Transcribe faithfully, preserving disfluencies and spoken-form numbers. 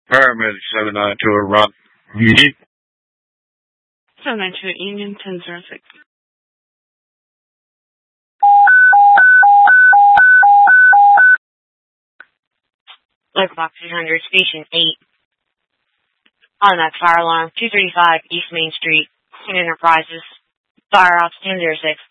Paramedic seven nine two a Rock. seven nine two at Union, ten zero six. Local Box three hundred, Station eight. Automatic fire alarm, two thirty-five East Main Street, Enterprises. Fire ops ten zero six.